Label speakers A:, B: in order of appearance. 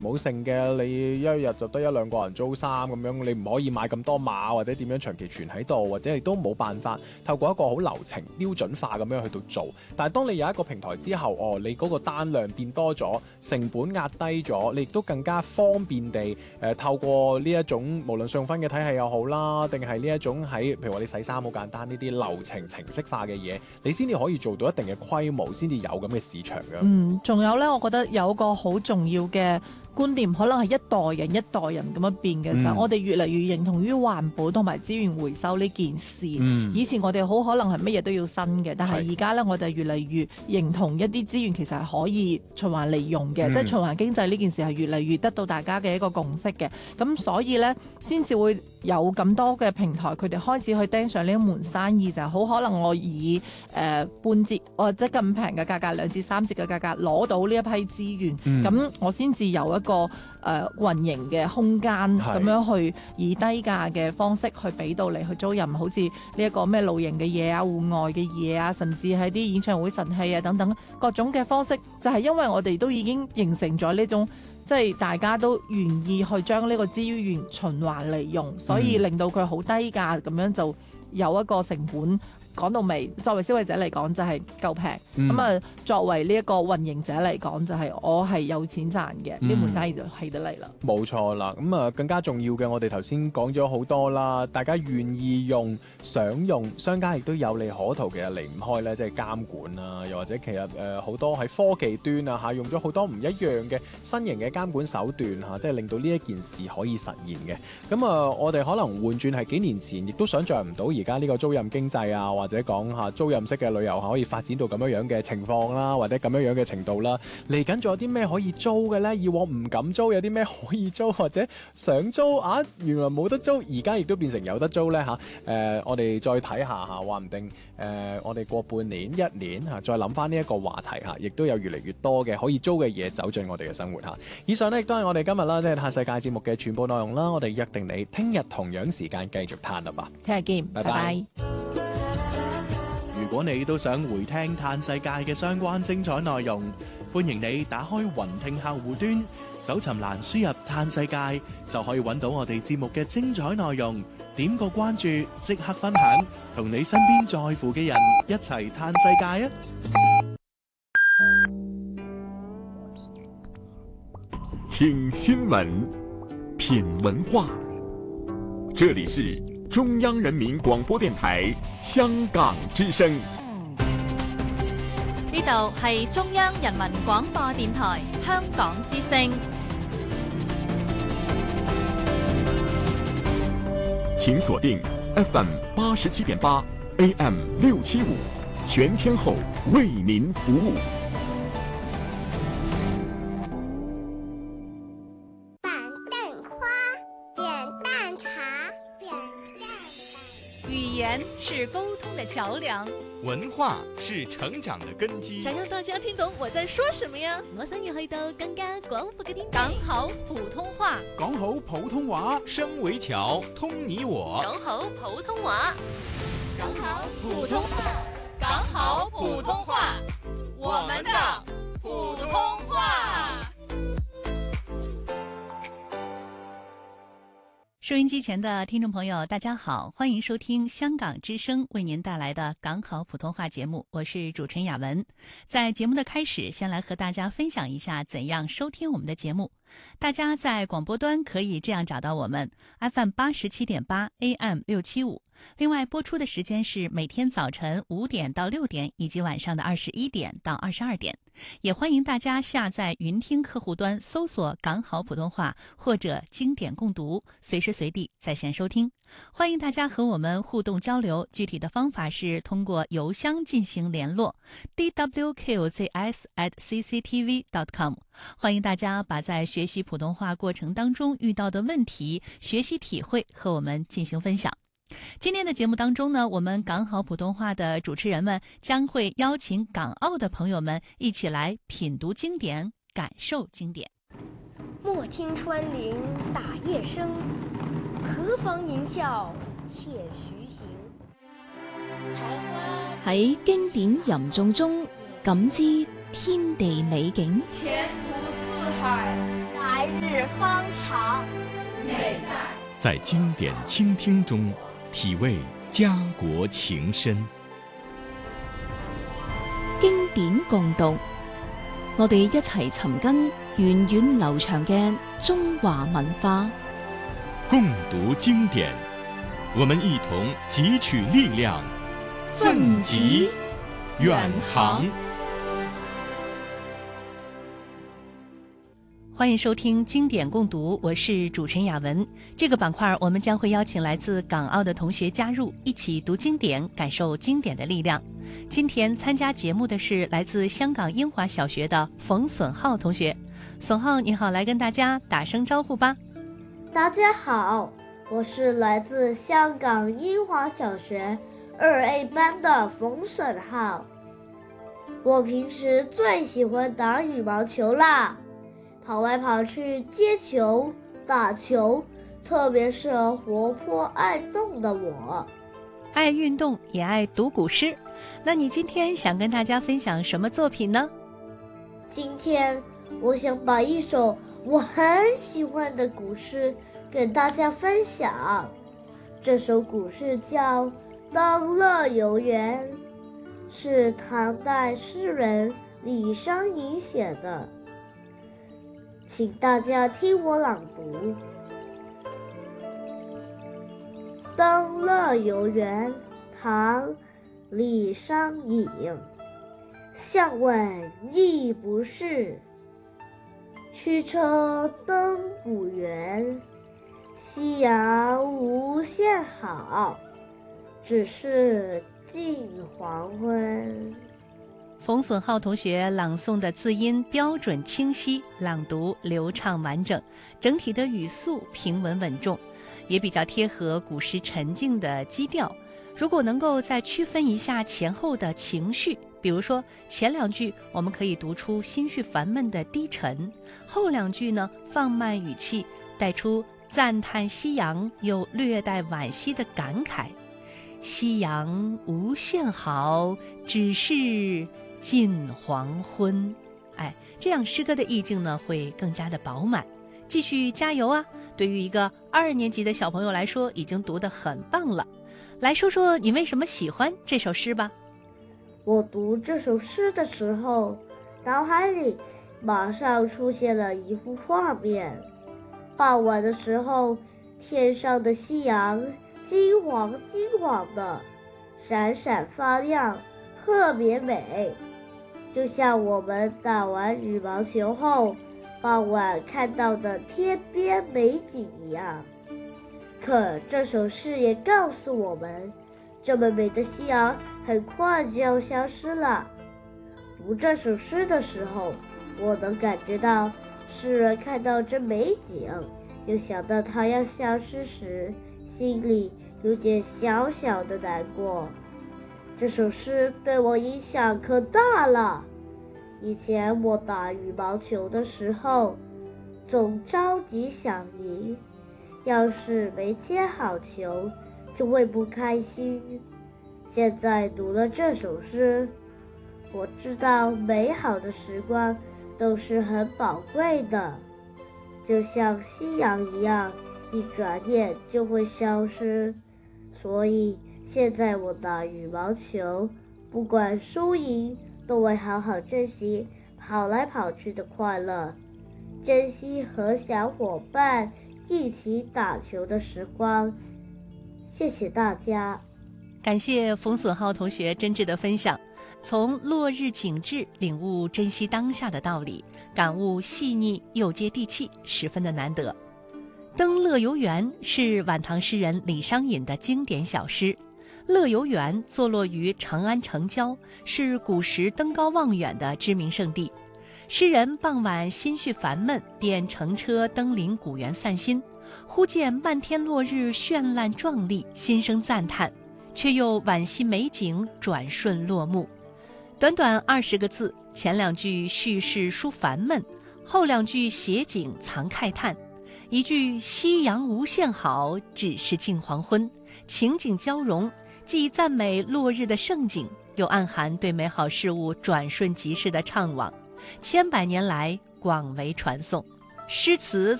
A: 冇剩嘅，你一日就得一兩個人租衫咁樣，你唔可以買咁多碼或者點樣長期存喺度，或者亦都冇辦法透過一個好流程標準化咁樣去到做。但係當你有一個平台之後，你嗰個單量變多咗，成本壓低咗，你亦都更加方便地透過呢一種無論信用分嘅體系又好啦，定係呢一種喺譬如話你洗衫好簡單呢啲流程程式化嘅嘢，你先至可以做到一定嘅規模，先至有咁嘅市場嘅。
B: 仲有呢，我覺得有個好重要嘅觀念，可能係一代人一代人咁樣變嘅，就係我哋越嚟越認同於環保同埋資源回收呢件事。以前我哋好可能係乜嘢都要新嘅，但係而家呢，我哋越嚟越認同一啲資源其實係可以循環利用嘅，即係循環經濟呢件事係越嚟越得到大家嘅一個共識嘅。咁所以呢，先至會有咁多嘅平台，佢哋開始去盯上呢一門生意，就係好可能我以半折或者咁平嘅價格，2至3折嘅價格攞到呢一批資源，咁我先至有一個運營嘅空間，咁樣去以低價嘅方式去俾到你去租賃，好似呢一個咩露營嘅嘢啊、戶外嘅嘢啊，甚至係啲演唱會神器啊等等各種嘅方式，就係因為我哋都已經形成咗呢種。即係大家都願意去將呢個資源循環利用，所以令到佢好低價咁樣就有一個成本。講到尾，作為消費者嚟講就係夠平，咁啊作為呢一個運營者嚟講就係我係有錢賺嘅，呢門生意就起得嚟啦。
A: 冇錯啦，咁啊更加重要嘅，我哋頭先講咗好多啦，大家願意用、想用，商家亦都有利可圖，其實離唔開咧，即係監管啊，又或者其實好多喺科技端啊嚇，用咗好多唔一樣嘅新型嘅監管手段嚇，即係令到呢一件事可以實現嘅。咁我哋可能換轉係幾年前，亦都想像唔到而家呢個租賃經濟啊，或者講下租賃式嘅旅遊可以發展到咁樣嘅情況啦，或者咁樣嘅程度啦。嚟緊仲有啲咩可以租嘅呢？以往唔敢租，有啲咩可以租，或者想租啊？原來冇得租，而家亦都變成有得租呢。我哋再睇下嚇，話唔定我哋過半年、一年再諗翻呢一個話題嚇，亦都有越嚟越多嘅可以租嘅嘢走進我哋嘅生活嚇。以上呢亦都係我哋今日啦，即係嘆世界節目嘅全部內容啦。我哋約定你聽日同樣時間繼續嘆啦吧。
B: 聽日見，拜拜。
C: 如果你都想回聽嘆世界嘅相關精彩內容，歡迎你打開雲聽客戶端，搜尋欄輸入嘆世界，就可以揾到我哋節目嘅精彩內容。點個關注，即刻分享，同你身邊在乎嘅人一齊嘆世界啊！
D: 聽新聞，品文化，這裡是中央人民廣播電台香港之聲。
E: 呢度係中央人民廣播電台香港之聲。
D: 請鎖定 FM 87.8 AM 675，全天候為您服務。
E: 是溝通的橋樑，
F: 文化是成長的根基。
G: 想讓大家聽懂我在說什麼呀？
H: 我想要去到更加廣闊嘅天地。
G: 講好普通話，
F: 講好普通話，聲為橋，通你我。
G: 講好普通話，
H: 講好普通話，
G: 講好普通話，我們的普通話。
I: 收音機前的聽眾朋友大家好，歡迎收聽香港之聲為您帶來的港好普通話節目，我是主持人雅文。在節目的開始，先來和大家分享一下怎樣收聽我們的節目。大家在廣播端可以這樣找到我們 FM 87.8 AM 675，另外播出的時間是每天早晨5點到6點，以及晚上的21點到22點。也歡迎大家下載雲聽客戶端，搜索港好普通話或者經典共讀，隨時隨地在線收聽。歡迎大家和我們互動交流，具體的方法是通過郵箱進行聯絡 dwqzs@cctv.com。歡迎大家把在學習普通話過程當中遇到的問題、學習體會和我們進行分享。今天的節目當中呢，我們港好普通話的主持人們將會邀請港澳的朋友們一起來品讀經典，感受經典。
J: 莫聽穿林打葉聲，何妨吟嘯且徐行。
H: 喺經典吟誦中感知天地美景，
J: 前途似海。 世方长。
G: 美
D: 在经典倾听中体味家國情深。
H: 經典共讀，我哋一齊尋根源遠流長嘅中華文化。
D: 共讀經典，我們一同汲取力量，奮楫遠航。
I: 歡迎收聽經典共讀，我是主持人雅文。這個板塊我們將會邀請來自港澳的同學加入，一起讀經典，感受經典的力量。今天參加節目的是來自香港英華小學的馮損浩同學。損浩你好，來跟大家打聲招呼吧。
K: 大家好，我是來自香港英華小學2A 班的馮損浩。我平時最喜歡打羽毛球啦，跑來跑去接球打球，特別適合活潑愛動的我。
I: 愛運動也愛讀古詩，那你今天想跟大家分享什麼作品呢？
K: 今天我想把一首我很喜歡的古詩跟大家分享。這首古詩叫《登樂遊原》，是唐代詩人李商隱寫的，請大家聽我朗讀。登樂遊原，唐·李商隱。向問亦不是，驅車登古原。夕陽無限好，只是近黃昏。
I: 馮損浩同學朗誦的字音標準清晰，朗讀流暢完整，整體的語速平穩穩重，也比較貼合古詩沉靜的基調。如果能夠再區分一下前後的情緒，比如說前兩句我們可以讀出心緒煩悶的低沉，後兩句呢放慢語氣，帶出讚嘆夕陽又略帶惋惜的感慨。夕陽無限好，只是近黃昏。哎，這樣詩歌的意境呢會更加的飽滿。繼續加油啊！對於一個2年級的小朋友來說，已經讀得很棒了。來說說你為什麼喜歡這首詩吧。
K: 我讀這首詩的時候，腦海裡馬上出現了一幅畫面。傍晚的時候，天上的夕陽金黃金黃的，閃閃發亮，特別美，就像我們打完羽毛球後傍晚看到的天邊美景一樣。可這首詩也告訴我們，這麼美的夕陽很快就要消失了。讀這首詩的時候，我能感覺到詩人看到這美景，又想到它要消失時，心裡有點小小的難過。這首詩對我影響可大了。以前我打羽毛球的時候，總着急想贏，要是沒接好球，就會不開心。現在讀了這首詩，我知道美好的時光都是很寶貴的，就像夕陽一樣，一轉眼就會消失。所以現在我打羽毛球，不管輸贏，都會好好珍惜跑來跑去的快樂，珍惜和小夥伴一起打球的時光。謝謝大家。
I: 感謝馮損浩同學真摯的分享，從落日景致領悟珍惜當下的道理，感悟細膩又接地氣，十分的難得。登樂遊原是晚唐詩人李商隱的經典小詩。樂遊原坐落於長安城郊，是古時登高望遠的知名勝地。詩人傍晚心緒煩悶，便乘車登臨古原散心，忽見漫天落日絢爛壯麗，心生讚嘆，卻又惋惜美景轉瞬落幕。短短20個字，前兩句敘事抒煩悶，後兩句寫景藏慨嘆。一句夕陽無限好，只是近黃昏，情景交融，既讚美落日的盛景，又暗含對美好事物轉瞬即逝的悵惘，千百年來廣為傳頌。詩詞